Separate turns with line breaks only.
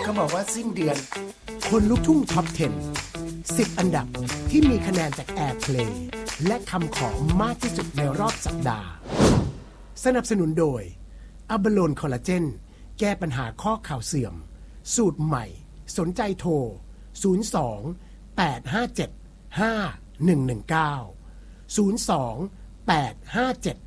เขาบอกว่าสิ้นเดือน
คนลุกทุ่งท็อป 10 10 อันดับที่มีคะแนนจาก Airplay และคำขอมากที่สุดในรอบสัปดาห์สนับสนุนโดยอัลบาโลนคอลลาเจนแก้ปัญหาข้อเข่าเสื่อมสูตรใหม่สนใจโทร02 857 5119 02 857